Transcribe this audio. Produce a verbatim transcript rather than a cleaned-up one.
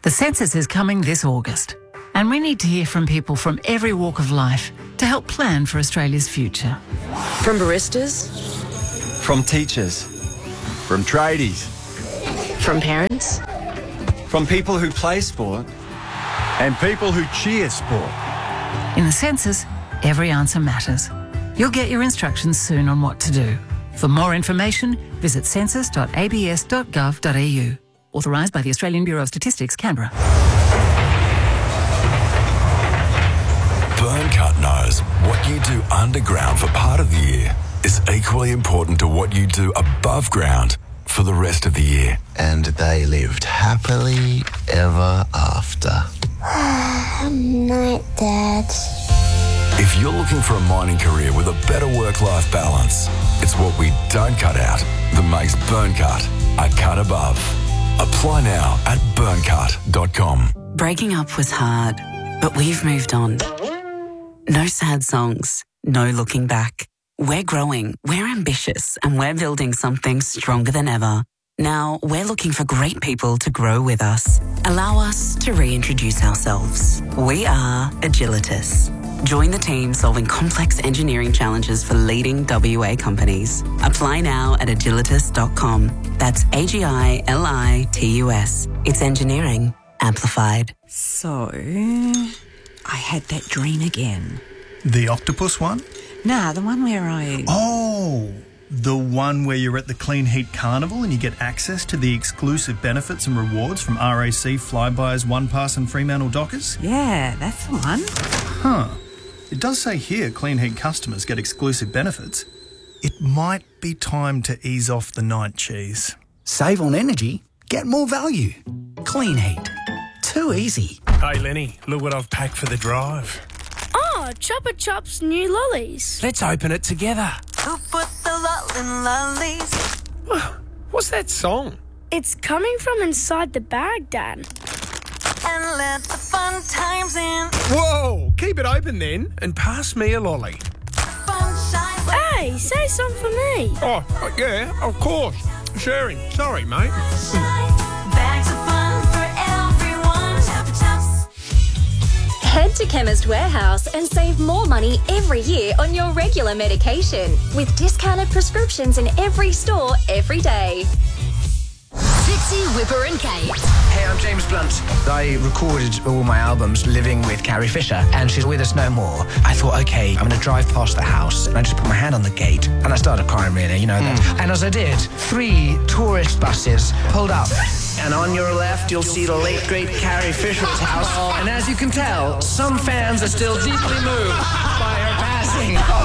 The census is coming this August, and we need to hear from people from every walk of life to help plan for Australia's future. From baristas. From teachers. From tradies. From parents. From people who play sport. And people who cheer sport. In the census, every answer matters. You'll get your instructions soon on what to do. For more information, visit census dot a b s dot gov dot a u. Authorised by the Australian Bureau of Statistics, Canberra. Burncut knows what you do underground for part of the year is equally important to what you do above ground for the rest of the year. And they lived happily ever after. Night, Dad. If you're looking for a mining career with a better work-life balance, it's what we don't cut out that makes Burncut a cut above. Apply now at burncut dot com. Breaking up was hard, but we've moved on. No sad songs, no looking back. We're growing, we're ambitious, and we're building something stronger than ever. Now, we're looking for great people to grow with us. Allow us to reintroduce ourselves. We are Agilitas. Join the team solving complex engineering challenges for leading W A companies. Apply now at agilitas dot com. That's A G I L I T U S. It's engineering amplified. So, I had that dream again. The octopus one? Nah, the one where I... Oh, the one where you're at the Clean Heat Carnival and you get access to the exclusive benefits and rewards from R A C, Flybuys, OnePass and Fremantle Dockers? Yeah, that's the one. Huh. It does say here Clean Heat customers get exclusive benefits. It might be time to ease off the night cheese. Save on energy, get more value. Clean Heat. Too easy. Hey Lenny, look what I've packed for the drive. Oh, Chopper Chop's new lollies. Let's open it together. Who put the lull in lollies? What's that song? It's coming from inside the bag, Dad. And let the fun times in. Whoa! Keep it open then and pass me a lolly. Hey, say some for me. Oh, yeah, of course. Sharing. Sorry, mate. Bags of fun for everyone. Chopper Chops. Head to Chemist Warehouse and save more money every year on your regular medication with discounted prescriptions in every store every day. Fitzy, Whipper and Kate. Hey, I'm James Blunt. I recorded all my albums living with Carrie Fisher, and she's with us no more. I thought, okay, I'm going to drive past the house, and I just put my hand on the gate, and I started crying, really, you know that. Mm. And as I did, three tourist buses pulled up. And on your left, you'll see the late, great Carrie Fisher's house. And as you can tell, some fans are still deeply moved by her passing.